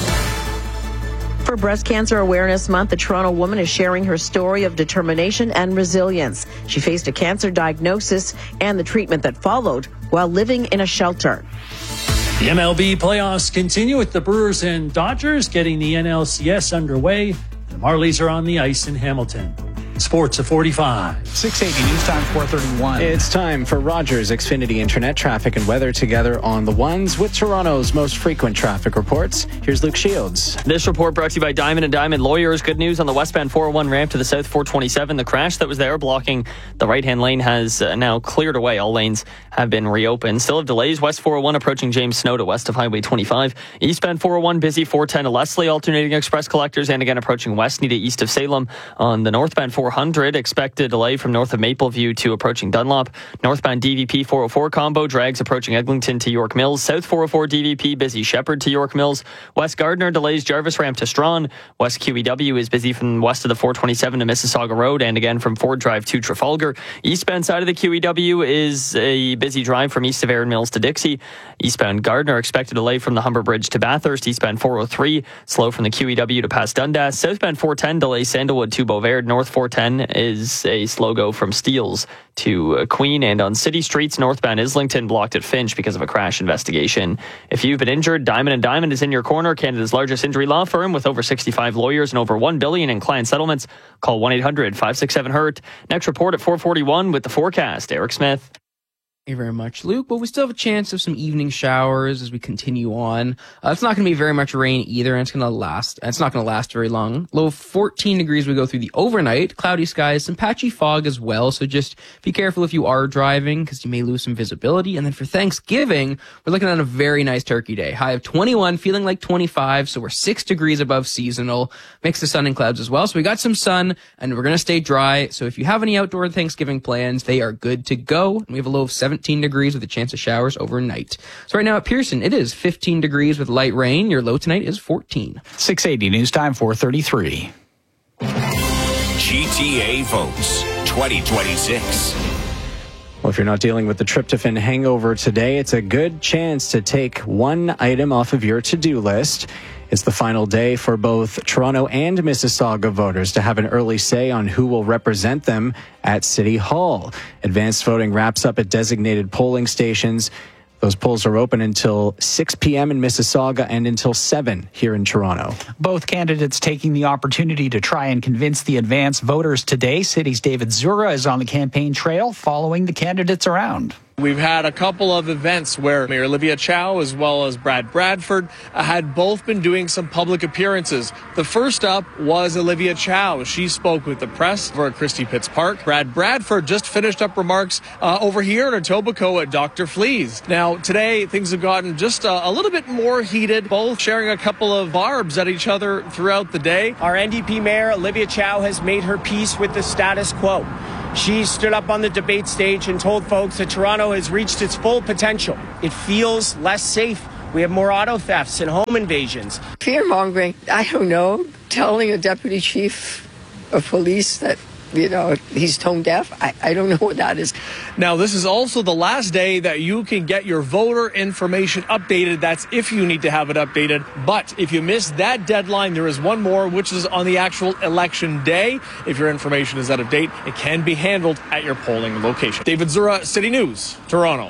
For Breast Cancer Awareness Month, the Toronto woman is sharing her story of determination and resilience. She faced a cancer diagnosis and the treatment that followed while living in a shelter. The M L B playoffs continue with the Brewers and Dodgers getting the N L C S underway. The Marlies are on the ice in Hamilton. Sports at forty-five. six eighty News Time, four thirty-one. It's time for Rogers Xfinity Internet traffic and weather together on the ones with Toronto's most frequent traffic reports. Here's Luke Shields. This report brought to you by Diamond and Diamond Lawyers. Good news on the westbound four oh one ramp to the south four twenty-seven. The crash that was there blocking the right-hand lane has uh, now cleared away. All lanes have been reopened. Still have delays. West four oh one approaching James Snow to west of Highway twenty-five. Eastbound four oh one busy four ten to Leslie, alternating express collectors, and again approaching West Nita east of Salem. On the northbound four hundred, expected delay from north of Mapleview to approaching Dunlop. Northbound D V P four oh four combo drags approaching Eglinton to York Mills. South four oh four D V P busy Shepherd to York Mills. West Gardner delays Jarvis ramp to Strawn. West Q E W is busy from west of the four twenty-seven to Mississauga Road, and again from Ford Drive to Trafalgar. Eastbound side of the Q E W is a busy drive from east of Erin Mills to Dixie. Eastbound Gardner expected delay from the Humber Bridge to Bathurst. Eastbound four oh three slow from the Q E W to past Dundas. Southbound four ten delays Sandalwood to Beauvais. North four ten is a slow go from Steeles to Queen, and on city streets northbound Islington blocked at Finch because of a crash investigation. If you've been injured, Diamond and Diamond is in your corner. Canada's largest injury law firm with over sixty-five lawyers and over one billion in client settlements. Call one eight hundred five six seven hurt. Next report at four forty-one with the forecast. Eric Smith. Thank you very much, Luke. But we still have a chance of some evening showers as we continue on. Uh, it's not going to be very much rain either, and it's going to last. It's not going to last very long. Low of fourteen degrees we go through the overnight. Cloudy skies, some patchy fog as well. So just be careful if you are driving, because you may lose some visibility. And then for Thanksgiving, we're looking at a very nice turkey day. High of twenty-one, feeling like twenty-five. So we're six degrees above seasonal. Mix of sun and clouds as well. So we got some sun, and we're going to stay dry. So if you have any outdoor Thanksgiving plans, they are good to go. And we have a low of seventeen degrees with a chance of showers overnight. So right now at Pearson, it is fifteen degrees with light rain. Your low tonight is fourteen. six eighty News Time, four thirty-three. G T A votes twenty twenty-six. Well, if you're not dealing with the tryptophan hangover today, it's a good chance to take one item off of your to-do list. It's the final day for both Toronto and Mississauga voters to have an early say on who will represent them at City Hall. Advanced voting wraps up at designated polling stations. Those polls are open until six p.m. in Mississauga and until seven here in Toronto. Both candidates taking the opportunity to try and convince the advanced voters today. City's David Zura is on the campaign trail following the candidates around. We've had a couple of events where Mayor Olivia Chow as well as Brad Bradford had both been doing some public appearances. The first up was Olivia Chow. She spoke with the press over at Christie Pitts Park. Brad Bradford just finished up remarks uh, over here in Etobicoke at Doctor Flea's. Now, today things have gotten just uh, a little bit more heated, both sharing a couple of barbs at each other throughout the day. Our N D P Mayor Olivia Chow has made her peace with the status quo. She stood up on the debate stage and told folks that Toronto has reached its full potential. It feels less safe. We have more auto thefts and home invasions. Fear-mongering, I don't know, telling a deputy chief of police that, you know, he's tone deaf. I, I don't know what that is. Now, this is also the last day that you can get your voter information updated. That's if you need to have it updated. But if you miss that deadline, there is one more, which is on the actual election day. If your information is out of date, it can be handled at your polling location. David Zura, City News, Toronto.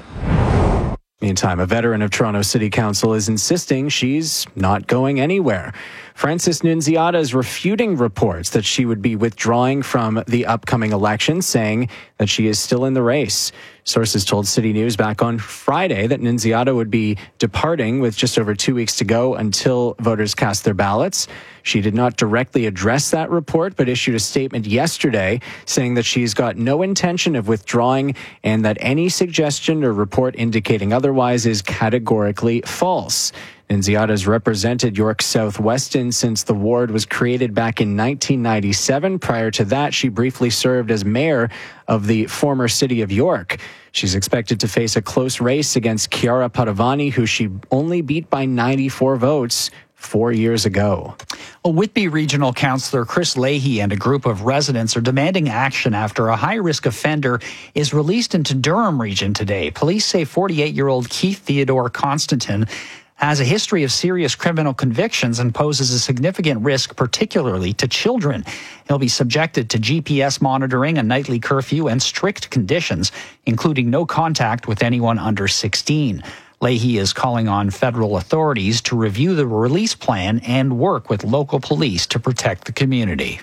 Meantime, a veteran of Toronto City Council is insisting she's not going anywhere. Frances Nunziata is refuting reports that she would be withdrawing from the upcoming election, saying that she is still in the race. Sources told City News back on Friday that Nunziata would be departing with just over two weeks to go until voters cast their ballots. She did not directly address that report, but issued a statement yesterday saying that she's got no intention of withdrawing and that any suggestion or report indicating otherwise is categorically false. Nunziata has represented York South Weston since the ward was created back in nineteen ninety-seven. Prior to that, she briefly served as mayor of the former city of York. She's expected to face a close race against Chiara Padovani, who she only beat by ninety-four votes four years ago. A Whitby Regional Councillor Chris Leahy and a group of residents are demanding action after a high-risk offender is released into Durham Region today. Police say forty-eight-year-old Keith Theodore Constantin has a history of serious criminal convictions and poses a significant risk, particularly to children. He'll be subjected to G P S monitoring, a nightly curfew, and strict conditions, including no contact with anyone under sixteen. Leahy is calling on federal authorities to review the release plan and work with local police to protect the community.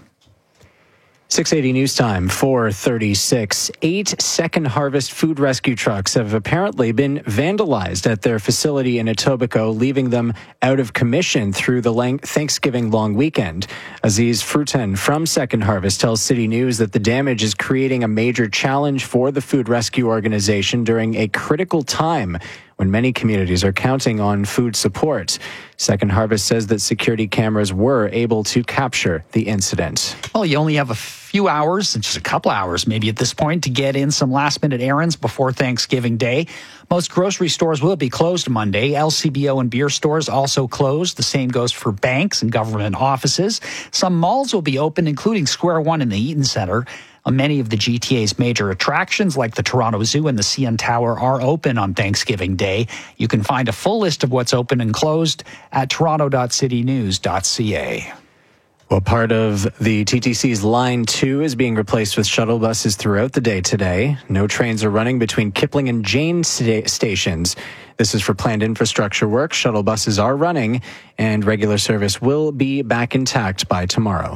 six eighty News Time, four thirty-six. Eight Second Harvest food rescue trucks have apparently been vandalized at their facility in Etobicoke, leaving them out of commission through the Thanksgiving long weekend. Aziz Frutan from Second Harvest tells City News that the damage is creating a major challenge for the food rescue organization during a critical time when many communities are counting on food support. Second Harvest says that security cameras were able to capture the incident. Well, you only have a few hours, just a couple hours maybe at this point, to get in some last-minute errands before Thanksgiving Day. Most grocery stores will be closed Monday. L C B O and beer stores also closed. The same goes for banks and government offices. Some malls will be open, including Square One and the Eaton Centre. Many of the G T A's major attractions, like the Toronto Zoo and the C N Tower, are open on Thanksgiving Day. You can find a full list of what's open and closed at toronto dot city news dot c a. Well, part of the T T C's Line two is being replaced with shuttle buses throughout the day today. No trains are running between Kipling and Jane sta- stations. This is for planned infrastructure work. Shuttle buses are running, and regular service will be back intact by tomorrow.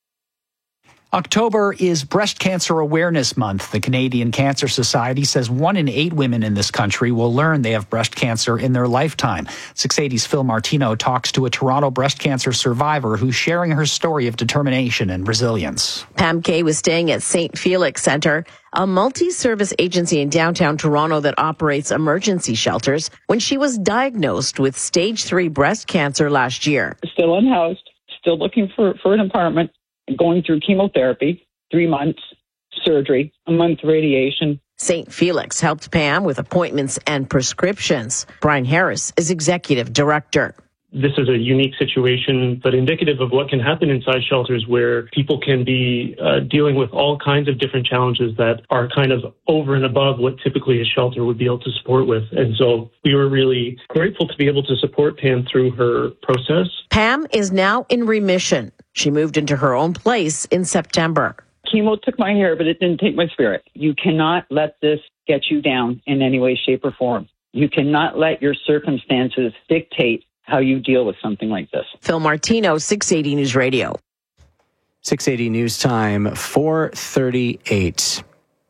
October is Breast Cancer Awareness Month. The Canadian Cancer Society says one in eight women in this country will learn they have breast cancer in their lifetime. six eighty's Phil Martino talks to a Toronto breast cancer survivor who's sharing her story of determination and resilience. Pam Kay was staying at Saint Felix Centre, a multi-service agency in downtown Toronto that operates emergency shelters, when she was diagnosed with stage three breast cancer last year. Still unhoused, still looking for, for an apartment. Going through chemotherapy, three months, surgery, a month radiation. Saint Felix helped Pam with appointments and prescriptions. Brian Harris is executive director. this is a unique situation, but indicative of what can happen inside shelters where people can be uh, dealing with all kinds of different challenges that are kind of over and above what typically a shelter would be able to support with. And so we were really grateful to be able to support Pam through her process. Pam is now in remission. She moved into her own place in September. Chemo took my hair, but it didn't take my spirit. You cannot let this get you down in any way, shape, or form. You cannot let your circumstances dictate how you deal with something like this. Phil Martino, six eighty News Radio. six eighty News Time, four thirty-eight.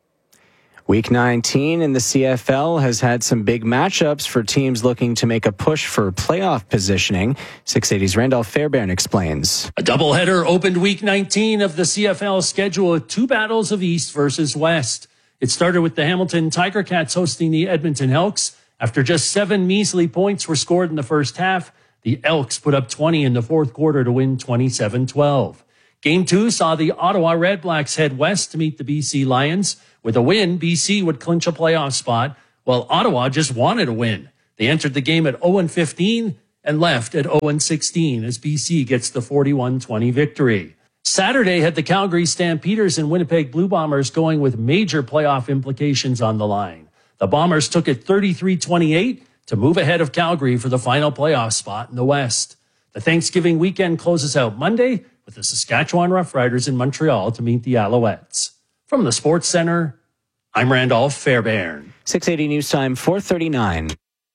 Week nineteen in the C F L has had some big matchups for teams looking to make a push for playoff positioning. six eighty's Randolph Fairbairn explains. A doubleheader opened week nineteen of the C F L schedule with two battles of East versus West. It started with the Hamilton Tiger Cats hosting the Edmonton Elks. After just seven measly points were scored in the first half, the Elks put up twenty in the fourth quarter to win twenty-seven twelve. Game two saw the Ottawa Redblacks head west to meet the B C Lions. With a win, B C would clinch a playoff spot, while Ottawa just wanted a win. They entered the game at oh and fifteen and left at oh and sixteen as B C gets the forty-one twenty victory. Saturday had the Calgary Stampeders and Winnipeg Blue Bombers going with major playoff implications on the line. The Bombers took it thirty-three twenty-eight to move ahead of Calgary for the final playoff spot in the West. The Thanksgiving weekend closes out Monday with the Saskatchewan Roughriders in Montreal to meet the Alouettes. From the Sports Center, I'm Randolph Fairbairn. six eighty News Time, four thirty-nine.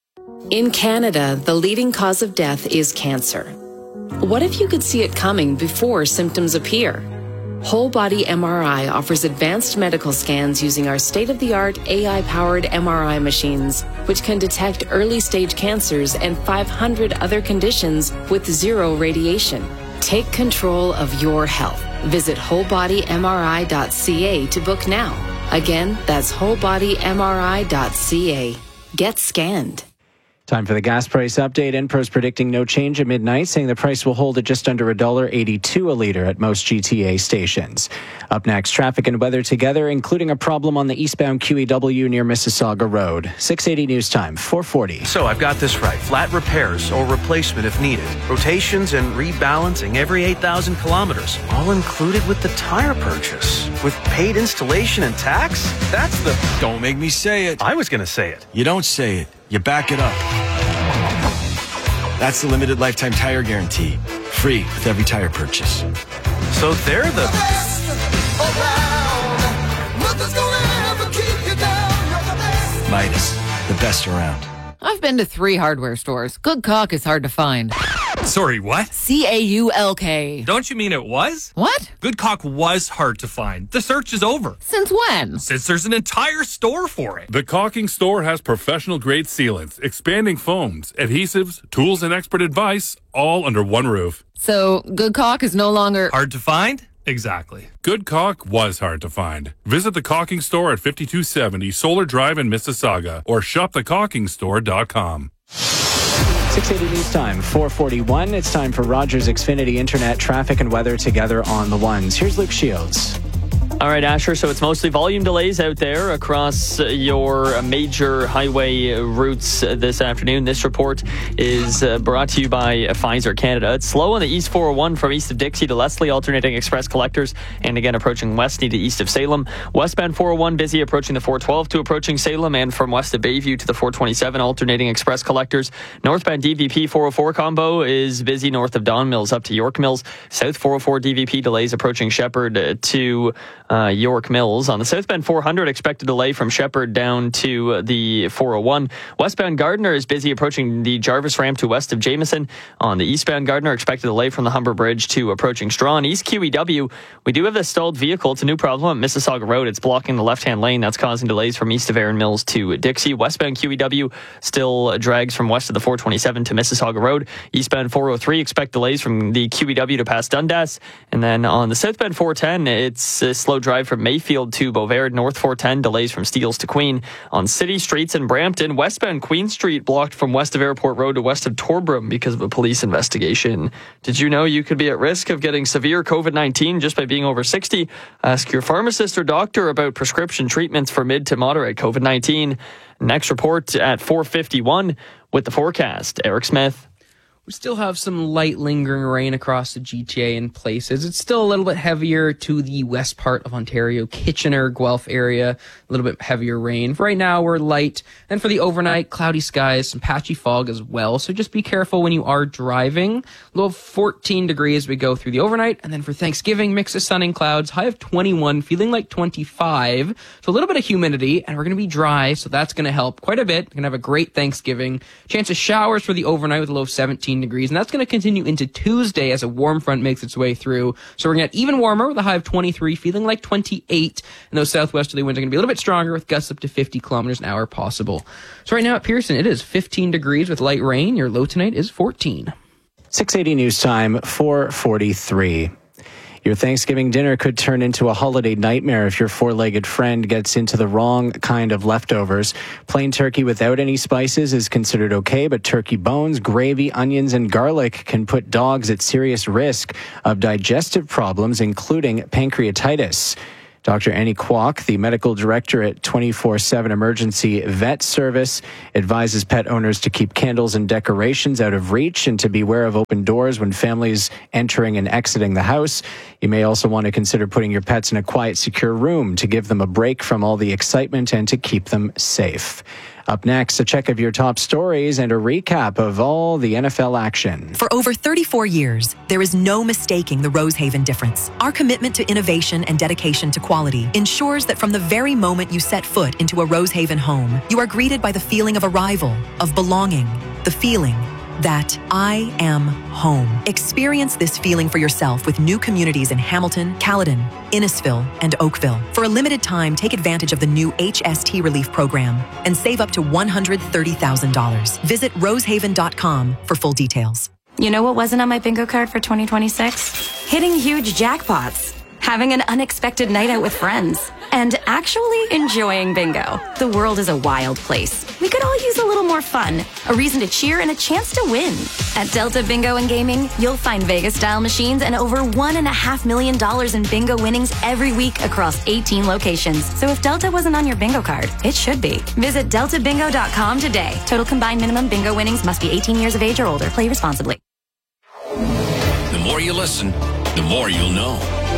In Canada, the leading cause of death is cancer. What if you could see it coming before symptoms appear? Whole Body M R I offers advanced medical scans using our state-of-the-art A I-powered M R I machines, which can detect early-stage cancers and five hundred other conditions with zero radiation. Take control of your health. Visit whole body m r i dot c a to book now. Again, that's whole body m r i dot c a. Get scanned. Time for the gas price update. Enpro's predicting no change at midnight, saying the price will hold at just under one dollar eighty-two a litre at most G T A stations. Up next, traffic and weather together, including a problem on the eastbound Q E W near Mississauga Road. six eighty News Time, four forty. So I've got this right. Flat repairs or replacement if needed. Rotations and rebalancing every eight thousand kilometers. All included with the tire purchase. With paid installation and tax? That's the... Don't make me say it. I was going to say it. You don't say it. You back it up. That's the limited lifetime tire guarantee. Free with every tire purchase. So they're the... Midas, the best around. I've been to three hardware stores. Good Caulk is hard to find. Sorry, what? C A U L K. Don't you mean it was? What? Good Caulk was hard to find. The search is over. Since when? Since there's an entire store for it. The Caulking Store has professional-grade sealants, expanding foams, adhesives, tools, and expert advice, all under one roof. So, Good Caulk is no longer... hard to find? Exactly. Good Caulk was hard to find. Visit the Caulking Store at fifty-two seventy Solar Drive in Mississauga or shop the caulking store dot com. six eighty News Time, four forty-one. It's time for Rogers Xfinity Internet traffic and weather together on the ones. Here's Luke Shields. All right, Asher, so it's mostly volume delays out there across your major highway routes this afternoon. This report is uh, brought to you by Pfizer Canada. It's slow on the East four oh one from east of Dixie to Leslie, alternating express collectors, and again approaching Westney to east of Salem. Westbound four oh one busy approaching the four twelve to approaching Salem, and from west of Bayview to the four twenty-seven, alternating express collectors. Northbound D V P four oh four combo is busy north of Don Mills up to York Mills. South four oh four D V P delays approaching Shepherd to Uh, York Mills. On the southbound four hundred, expected delay from Shepherd down to the four oh one. Westbound Gardiner is busy approaching the Jarvis ramp to west of Jameson. On the eastbound Gardiner, expected delay from the Humber Bridge to approaching Strawn. East Q E W, we do have this stalled vehicle. It's a new problem at Mississauga Road. It's blocking the left-hand lane. That's causing delays from east of Erin Mills to Dixie. Westbound Q E W still drags from west of the four twenty-seven to Mississauga Road. Eastbound four oh three, expect delays from the Q E W to past Dundas. And then on the southbound four ten, it's a slow drive from Mayfield to Beauvais. North four ten, delays from Steeles to Queen. On city streets in Brampton, westbound Queen Street blocked from west of Airport Road to west of Torbram because of a police investigation. Did you know you could be at risk of getting severe COVID nineteen just by being over sixty? Ask your pharmacist or doctor about prescription treatments for mid to moderate COVID nineteen. Next report at four fifty-one with the forecast. Eric Smith. We still have some light lingering rain across the G T A in places. It's still a little bit heavier to the west part of Ontario, Kitchener, Guelph area, a little bit heavier rain. For right now, we're light. And for the overnight, cloudy skies, some patchy fog as well. So just be careful when you are driving. Low of fourteen degrees as we go through the overnight. And then for Thanksgiving, mix of sun and clouds, high of twenty-one, feeling like twenty-five. So a little bit of humidity, and we're going to be dry, so that's going to help quite a bit. We're going to have a great Thanksgiving. Chance of showers for the overnight with a low of seventeen degrees, and that's going to continue into Tuesday as a warm front makes its way through. So we're going to get even warmer with a high of twenty-three, feeling like twenty-eight, and those southwesterly winds are going to be a little bit stronger with gusts up to fifty kilometers an hour possible. So right now at Pearson, it is fifteen degrees with light rain. Your low tonight is fourteen. six eighty news time, four forty-three. Your Thanksgiving dinner could turn into a holiday nightmare if your four-legged friend gets into the wrong kind of leftovers. Plain turkey without any spices is considered okay, but turkey bones, gravy, onions, and garlic can put dogs at serious risk of digestive problems, including pancreatitis. Doctor Annie Kwok, the medical director at twenty-four seven Emergency Vet Service, advises pet owners to keep candles and decorations out of reach and to beware of open doors when families entering and exiting the house. You may also want to consider putting your pets in a quiet, secure room to give them a break from all the excitement and to keep them safe. Up next, a check of your top stories and a recap of all the N F L action. For over thirty-four years, there is no mistaking the Rosehaven difference. Our commitment to innovation and dedication to quality ensures that from the very moment you set foot into a Rosehaven home, you are greeted by the feeling of arrival, of belonging, the feeling that I am home. Experience this feeling for yourself with new communities in Hamilton, Caledon, Innisfil, and Oakville. For a limited time, take advantage of the new H S T Relief Program and save up to one hundred thirty thousand dollars. Visit rosehaven dot com for full details. You know what wasn't on my bingo card for twenty twenty-six? Hitting huge jackpots, having an unexpected night out with friends, and actually enjoying bingo. The world is a wild place. We could all use a little more fun, a reason to cheer, and a chance to win. At Delta Bingo and Gaming, you'll find Vegas-style machines and over one and a half million dollars in bingo winnings every week across eighteen locations. So if Delta wasn't on your bingo card, it should be. Visit delta bingo dot com today. Total combined minimum bingo winnings must be eighteen years of age or older. Play responsibly. The more you listen, the more you'll know.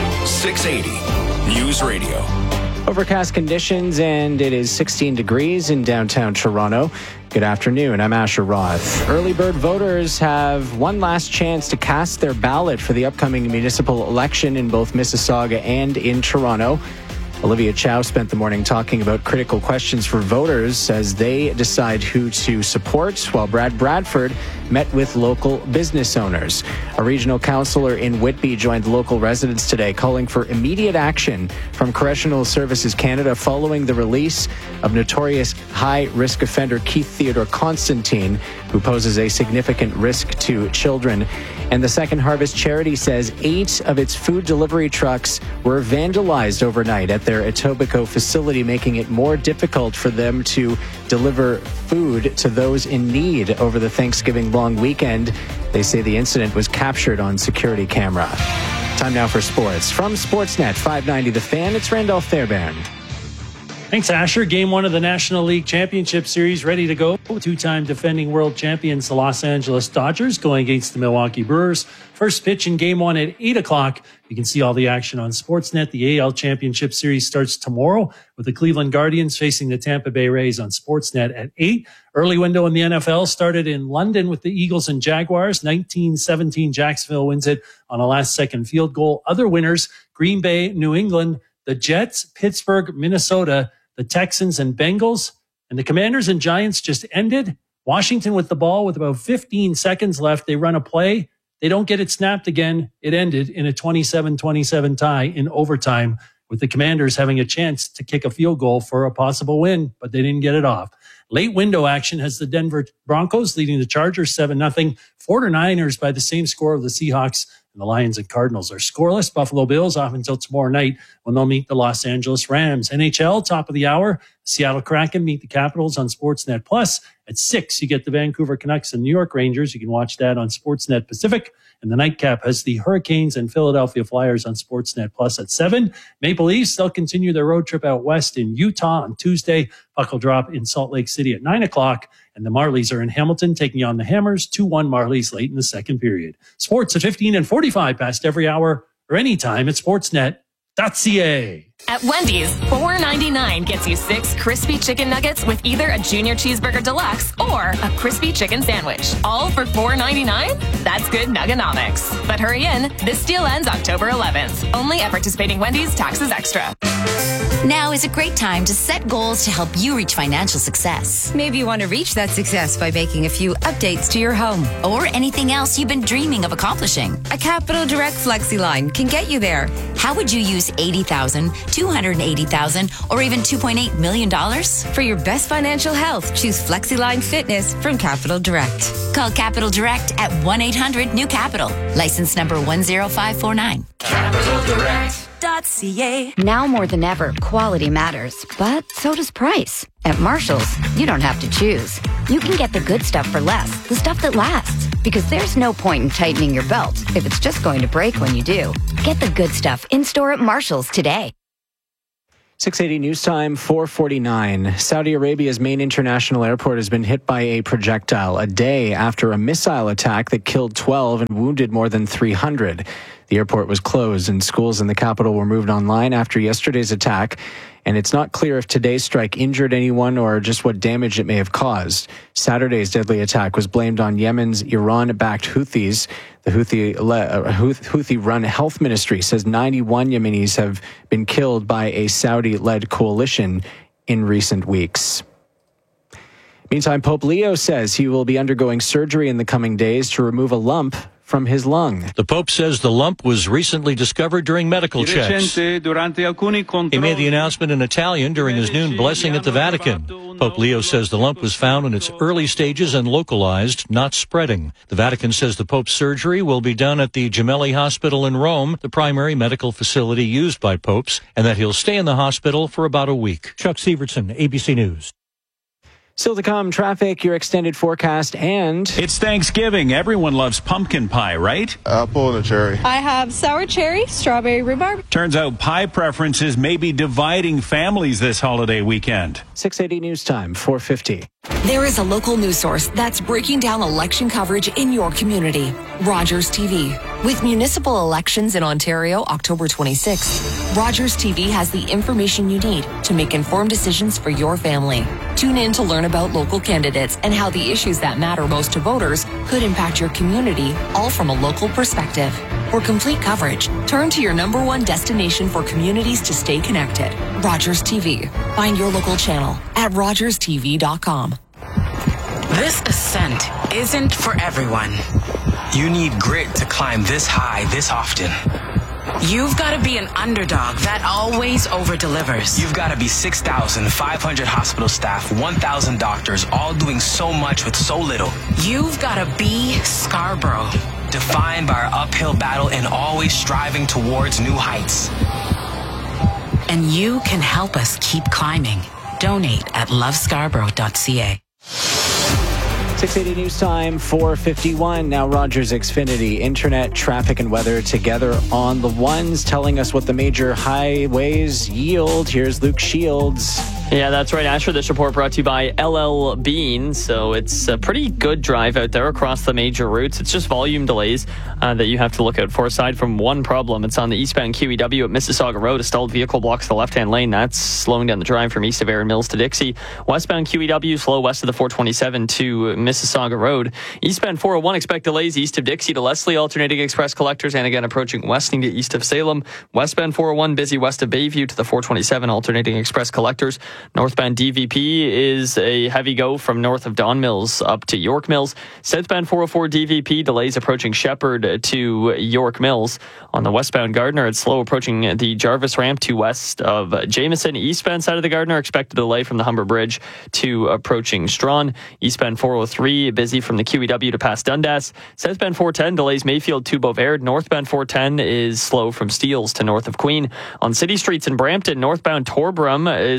six eighty News Radio. Overcast conditions, and it is sixteen degrees in downtown Toronto. Good afternoon, I'm Asher Roth. Early bird voters have one last chance to cast their ballot for the upcoming municipal election in both Mississauga and in Toronto. Olivia Chow spent the morning talking about critical questions for voters as they decide who to support, while Brad Bradford met with local business owners. A regional councillor in Whitby joined local residents today, calling for immediate action from Correctional Services Canada following the release of notorious high-risk offender Keith Theodore Constantine, who poses a significant risk to children. And the Second Harvest charity says eight of its food delivery trucks were vandalized overnight at their Etobicoke facility, making it more difficult for them to deliver food to those in need over the Thanksgiving long weekend. They say the incident was captured on security camera. Time now for sports. From Sportsnet five ninety The Fan, it's Randolph Fairbairn. Thanks, Asher. Game one of the National League Championship Series ready to go. Two-time defending world champions, the Los Angeles Dodgers, going against the Milwaukee Brewers. First pitch in game one at eight o'clock. You can see all the action on Sportsnet. The A L Championship Series starts tomorrow with the Cleveland Guardians facing the Tampa Bay Rays on Sportsnet at eight. Early window in the N F L started in London with the Eagles and Jaguars. nineteen seventeen, Jacksonville wins it on a last-second field goal. Other winners, Green Bay, New England, the Jets, Pittsburgh, Minnesota, the Texans and Bengals, and the Commanders and Giants just ended. Washington with the ball with about fifteen seconds left. They run a play. They don't get it snapped again. It ended in a twenty-seven twenty-seven tie in overtime, with the Commanders having a chance to kick a field goal for a possible win, but they didn't get it off. Late window action has the Denver Broncos leading the Chargers seven nothing. forty-niners by the same score of the Seahawks, and the Lions and Cardinals are scoreless. Buffalo Bills off until tomorrow night when they'll meet the Los Angeles Rams. N H L, top of the hour, Seattle Kraken meet the Capitals on Sportsnet Plus, At six, you get the Vancouver Canucks and New York Rangers. You can watch that on Sportsnet Pacific. And the nightcap has the Hurricanes and Philadelphia Flyers on Sportsnet Plus at seven. Maple Leafs, they'll continue their road trip out west in Utah on Tuesday. Puck will drop in Salt Lake City at nine o'clock. And the Marlies are in Hamilton taking on the Hammers. two one Marlies late in the second period. Sports at fifteen and forty-five past every hour or anytime at sportsnet dot c a. At Wendy's, four ninety-nine gets you six crispy chicken nuggets with either a junior cheeseburger deluxe or a crispy chicken sandwich. All for four ninety-nine? That's good nuggenomics. But hurry in, this deal ends October eleventh. Only at participating Wendy's, taxes extra. Now is a great time to set goals to help you reach financial success. Maybe you want to reach that success by making a few updates to your home. Or anything else you've been dreaming of accomplishing. A Capital Direct FlexiLine can get you there. How would you use eighty thousand dollars, two hundred eighty thousand dollars, or even two point eight million dollars? For your best financial health, choose FlexiLine Fitness from Capital Direct. Call Capital Direct at one eight hundred new capital. License number one zero five four nine. Capital Direct. .ca. Now more than ever, quality matters, but so does price. At Marshall's, you don't have to choose. You can get the good stuff for less, the stuff that lasts. Because there's no point in tightening your belt if it's just going to break when you do. Get the good stuff in-store at Marshall's today. six eighty News Time, four forty-nine. Saudi Arabia's main international airport has been hit by a projectile a day after a missile attack that killed twelve and wounded more than three hundred. The airport was closed and schools in the capital were moved online after yesterday's attack. And it's not clear if today's strike injured anyone or just what damage it may have caused. Saturday's deadly attack was blamed on Yemen's Iran-backed Houthis. The Houthi-run health ministry says ninety-one Yemenis have been killed by a Saudi-led coalition in recent weeks. Meantime, Pope Leo says he will be undergoing surgery in the coming days to remove a lump from his lung. The Pope says the lump was recently discovered during medical checks. He made the announcement in Italian during his noon blessing at the Vatican. Pope Leo says the lump was found in its early stages and localized, not spreading. The Vatican says the Pope's surgery will be done at the Gemelli Hospital in Rome, the primary medical facility used by popes, and that he'll stay in the hospital for about a week. Chuck Severson, A B C News. Still to come, traffic, your extended forecast, and... It's Thanksgiving. Everyone loves pumpkin pie, right? Apple and a cherry. I have sour cherry, strawberry rhubarb. Turns out pie preferences may be dividing families this holiday weekend. six eighty News Time, four fifty. There is a local news source that's breaking down election coverage in your community. Rogers T V. With municipal elections in Ontario October twenty-sixth, Rogers T V has the information you need to make informed decisions for your family. Tune in to learn about local candidates and how the issues that matter most to voters could impact your community, all from a local perspective. For complete coverage, turn to your number one destination for communities to stay connected. Rogers T V. Find your local channel at rogers t v dot com. This ascent isn't for everyone. You need grit to climb this high this often. You've got to be an underdog that always over-delivers. You've got to be six thousand five hundred hospital staff, one thousand doctors, all doing so much with so little. You've got to be Scarborough. Defined by our uphill battle and always striving towards new heights. And you can help us keep climbing. Donate at love scarborough dot c a. six eighty News Time, four fifty-one. Now Rogers Xfinity, internet, traffic, and weather together on the ones, telling us what the major highways yield. Here's Luke Shields. Yeah, that's right, Asher. This report brought to you by L L Bean. So it's a pretty good drive out there across the major routes. It's just volume delays uh, that you have to look out for. Aside from one problem, it's on the eastbound Q E W at Mississauga Road. A stalled vehicle blocks the left-hand lane. That's slowing down the drive from east of Erin Mills to Dixie. Westbound Q E W, slow west of the four twenty-seven to Mississauga Road. Eastbound four oh one, expect delays east of Dixie to Leslie, alternating express collectors, and again approaching Westing to east of Salem. Westbound four oh one, busy west of Bayview to the four twenty-seven, alternating express collectors. Northbound D V P is a heavy go from north of Don Mills up to York Mills. Southbound four oh four D V P delays approaching Shepherd to York Mills. On the westbound Gardiner, it's slow approaching the Jarvis ramp to west of Jameson. Eastbound side of the Gardiner, expect a delay from the Humber Bridge to approaching Strawn. Eastbound four oh three, busy from the Q E W to past Dundas. Southbound four ten delays Mayfield to Beauvais. Northbound four ten is slow from Steeles to north of Queen. On city streets in Brampton, northbound Torbram is closed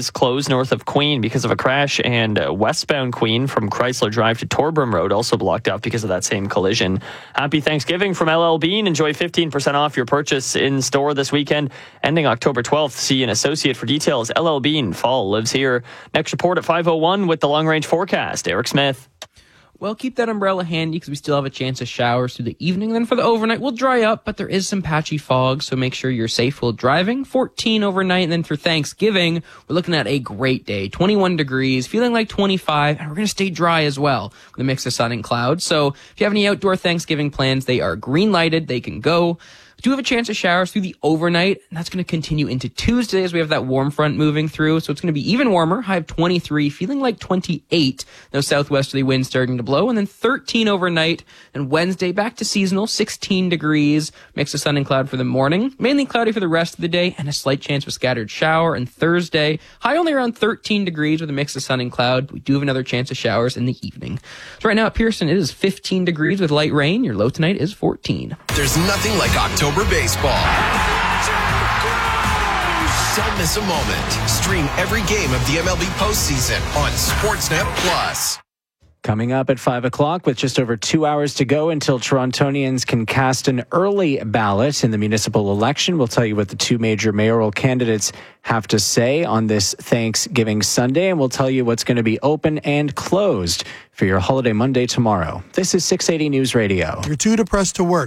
closed north of Queen because of a crash, and uh, westbound Queen from Chrysler Drive to Torbram Road also blocked off because of that same collision. Happy Thanksgiving from L L Bean. Enjoy fifteen percent off your purchase in store this weekend, ending October twelfth. See an associate for details. L L Bean, fall lives here. Next report at five oh one with the long-range forecast. Eric Smith. Well, keep that umbrella handy because we still have a chance of showers through the evening. Then for the overnight, we'll dry up, but there is some patchy fog, so make sure you're safe while driving. fourteen overnight, and then for Thanksgiving, we're looking at a great day. twenty-one degrees, feeling like twenty-five, and we're going to stay dry as well with a mix of sun and clouds. So if you have any outdoor Thanksgiving plans, they are green-lighted. They can go. We do have a chance of showers through the overnight, and that's going to continue into Tuesday as we have that warm front moving through. So it's going to be even warmer, high of twenty-three, feeling like twenty-eight. Those southwesterly winds starting to blow, and then thirteen overnight. And Wednesday, back to seasonal, sixteen degrees, mix of sun and cloud for the morning. Mainly cloudy for the rest of the day, and a slight chance of a scattered shower. And Thursday, high only around thirteen degrees with a mix of sun and cloud. We do have another chance of showers in the evening. So right now at Pearson, it is fifteen degrees with light rain. Your low tonight is fourteen. There's nothing like October baseball. Don't miss a moment. Stream every game of the M L B postseason on Sportsnet Plus. Coming up at five o'clock with just over two hours to go until Torontonians can cast an early ballot in the municipal election. We'll tell you what the two major mayoral candidates have to say on this Thanksgiving Sunday, and we'll tell you what's going to be open and closed for your holiday Monday tomorrow. This is six eighty News Radio. You're too depressed to work.